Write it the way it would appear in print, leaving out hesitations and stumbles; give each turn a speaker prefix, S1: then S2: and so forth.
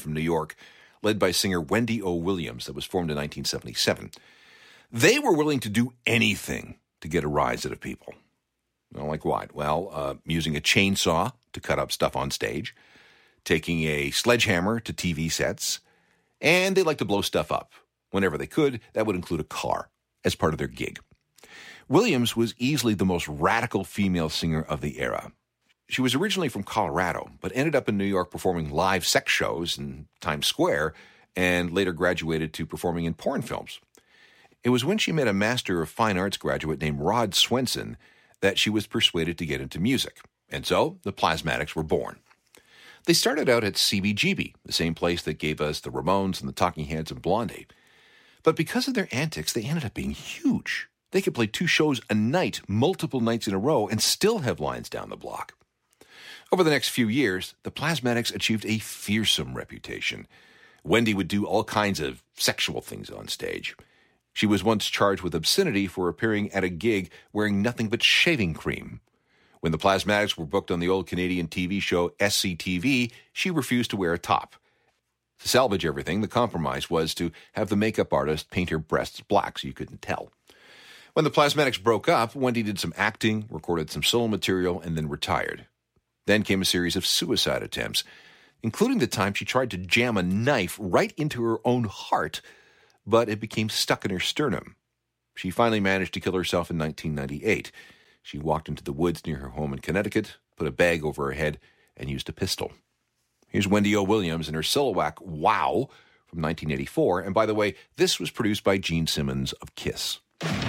S1: from New York, led by singer Wendy O. Williams, that was formed in 1977. They were willing to do anything to get a rise out of people. Like what? Well, using a chainsaw to cut up stuff on stage, taking a sledgehammer to TV sets, and they like to blow stuff up. Whenever they could, that would include a car as part of their gig. Williams was easily the most radical female singer of the era. She was originally from Colorado, but ended up in New York performing live sex shows in Times Square, and later graduated to performing in porn films. It was when she met a Master of Fine Arts graduate named Rod Swenson that she was persuaded to get into music, and so the Plasmatics were born. They started out at CBGB, the same place that gave us the Ramones and the Talking Heads and Blondie. But because of their antics, they ended up being huge. They could play 2 shows a night, multiple nights in a row, and still have lines down the block. Over the next few years, the Plasmatics achieved a fearsome reputation. Wendy would do all kinds of sexual things on stage. She was once charged with obscenity for appearing at a gig wearing nothing but shaving cream. When the Plasmatics were booked on the old Canadian TV show SCTV, she refused to wear a top. To salvage everything, the compromise was to have the makeup artist paint her breasts black so you couldn't tell. When the Plasmatics broke up, Wendy did some acting, recorded some solo material, and then retired. Then came a series of suicide attempts, including the time she tried to jam a knife right into her own heart, but it became stuck in her sternum. She finally managed to kill herself in 1998. She walked into the woods near her home in Connecticut, put a bag over her head, and used a pistol. Here's Wendy O. Williams and her Silhouette Wow from 1984. And by the way, this was produced by Gene Simmons of Kiss.